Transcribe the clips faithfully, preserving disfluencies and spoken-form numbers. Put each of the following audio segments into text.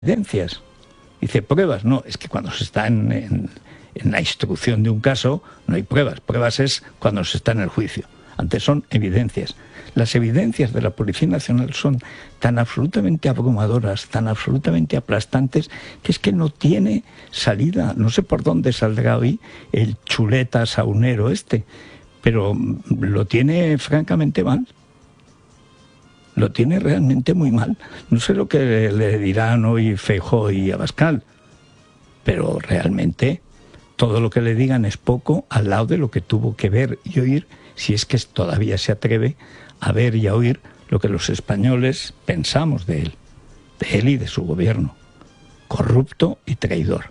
evidencias. Dice, pruebas. No, es que cuando se está en, en, en la instrucción de un caso no hay pruebas. Pruebas es cuando se está en el juicio. Antes son evidencias. Las evidencias de la Policía Nacional son tan absolutamente abrumadoras, tan absolutamente aplastantes, que es que no tiene salida. No sé por dónde saldrá hoy el chuleta saunero este, pero lo tiene francamente mal. Lo tiene realmente muy mal. No sé lo que le dirán hoy Feijóo y Abascal, pero realmente todo lo que le digan es poco al lado de lo que tuvo que ver y oír, si es que todavía se atreve a ver y a oír lo que los españoles pensamos de él, de él y de su gobierno, corrupto y traidor.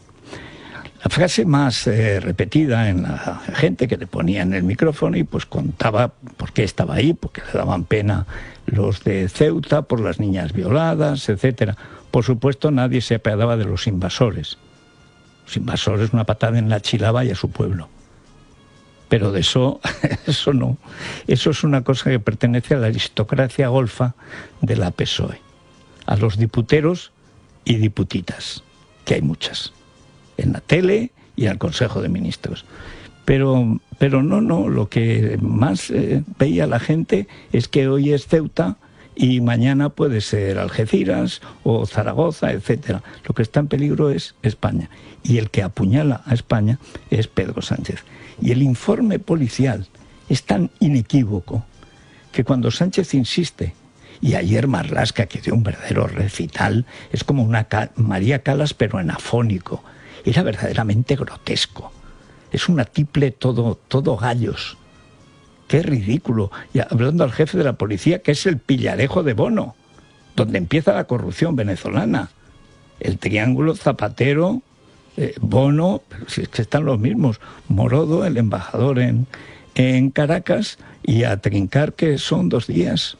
La frase más eh, repetida en la gente que le ponía en el micrófono y pues contaba por qué estaba ahí, porque le daban pena los de Ceuta, por las niñas violadas, etcétera. Por supuesto, nadie se apiadaba de los invasores. Los invasores, una patada en la chilaba y a su pueblo. Pero de eso, eso no. Eso es una cosa que pertenece a la aristocracia golfa de la P S O E. A los diputeros y diputitas, que hay muchas, en la tele y al Consejo de Ministros. Pero, pero no, no, lo que más eh, veía la gente es que hoy es Ceuta y mañana puede ser Algeciras o Zaragoza, etcétera. Lo que está en peligro es España. Y el que apuñala a España es Pedro Sánchez. Y el informe policial es tan inequívoco que cuando Sánchez insiste, y ayer Marlaska, que dio un verdadero recital, es como una María Calas pero en afónico, era verdaderamente grotesco. Es un atiple todo, todo gallos. ¡Qué ridículo! Y hablando al jefe de la policía, que es el pillarejo de Bono, donde empieza la corrupción venezolana. El triángulo Zapatero, eh, Bono, pero si es que están los mismos. Morodo, el embajador en, en Caracas, y a trincar que son dos días.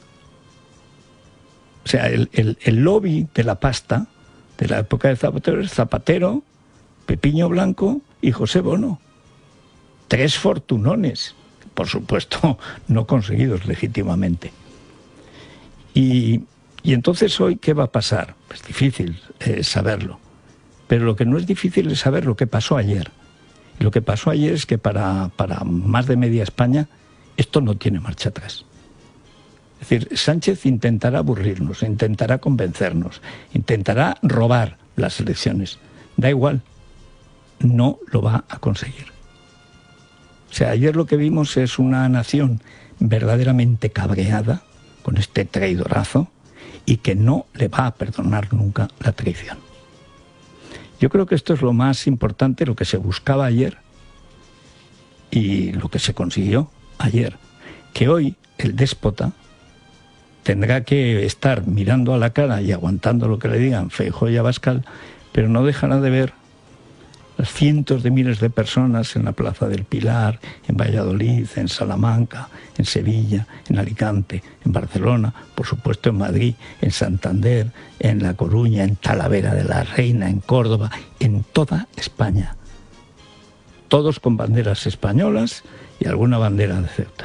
O sea, el, el, el lobby de la pasta de la época de Zapatero es Zapatero, Pepiño Blanco y José Bono. Tres fortunones, por supuesto, no conseguidos legítimamente. Y, y entonces hoy, ¿qué va a pasar? Es difícil eh, saberlo. Pero lo que no es difícil es saber lo que pasó ayer. Y lo que pasó ayer es que para, para más de media España esto no tiene marcha atrás. Es decir, Sánchez intentará aburrirnos, intentará convencernos, intentará robar las elecciones. Da igual, no lo va a conseguir. O sea, ayer lo que vimos es una nación verdaderamente cabreada con este traidorazo y que no le va a perdonar nunca la traición. Yo creo que esto es lo más importante, lo que se buscaba ayer y lo que se consiguió ayer. Que hoy el déspota tendrá que estar mirando a la cara y aguantando lo que le digan Feijóo y Abascal, pero no dejará de ver las cientos de miles de personas en la Plaza del Pilar, en Valladolid, en Salamanca, en Sevilla, en Alicante, en Barcelona, por supuesto en Madrid, en Santander, en La Coruña, en Talavera de la Reina, en Córdoba, en toda España. Todos con banderas españolas y alguna bandera de Ceuta.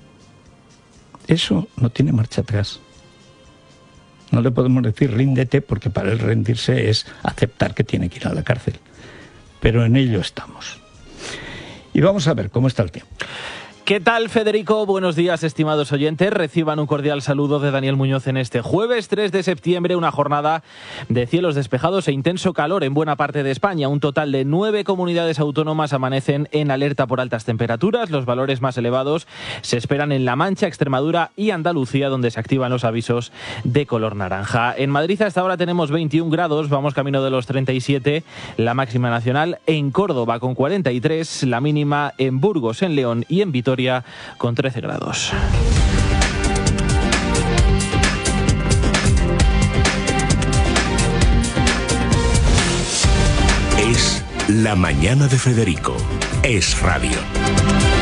Eso no tiene marcha atrás. No le podemos decir ríndete, porque para él rendirse es aceptar que tiene que ir a la cárcel. Pero en ello estamos. Y vamos a ver cómo está el tiempo. ¿Qué tal, Federico? Buenos días, estimados oyentes. Reciban un cordial saludo de Daniel Muñoz en este jueves tres de septiembre, una jornada de cielos despejados e intenso calor en buena parte de España. Un total de nueve comunidades autónomas amanecen en alerta por altas temperaturas. Los valores más elevados se esperan en La Mancha, Extremadura y Andalucía, donde se activan los avisos de color naranja. En Madrid hasta ahora tenemos veintiún grados, vamos camino de los treinta y siete, la máxima nacional en Córdoba con cuarenta y tres, la mínima en Burgos, en León y en Vitoria con trece grados. Es La Mañana de Federico. Es radio.